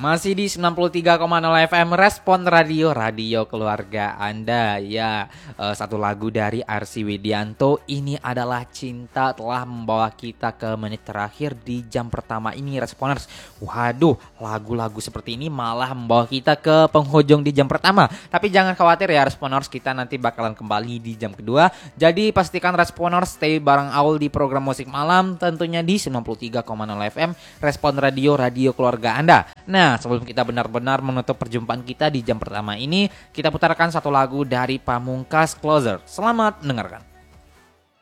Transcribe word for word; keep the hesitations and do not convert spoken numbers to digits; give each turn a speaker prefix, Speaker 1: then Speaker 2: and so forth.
Speaker 1: Masih di sembilan puluh tiga koma nol F M Respon Radio, radio keluarga Anda. Ya, eh, satu lagu dari Arsy Widianto. Ini adalah Cinta telah membawa kita ke menit terakhir di jam pertama ini, Responers. Waduh, lagu-lagu seperti ini malah membawa kita ke penghujung di jam pertama. Tapi jangan khawatir ya Responers, kita nanti bakalan kembali di jam kedua. Jadi pastikan Responers stay bareng Aul di program musik malam, tentunya di sembilan puluh tiga koma nol F M Respon Radio, radio keluarga Anda. Nah, sebelum kita benar-benar menutup perjumpaan kita di jam pertama ini, kita putarkan satu lagu dari Pamungkas, Closer. Selamat mendengarkan.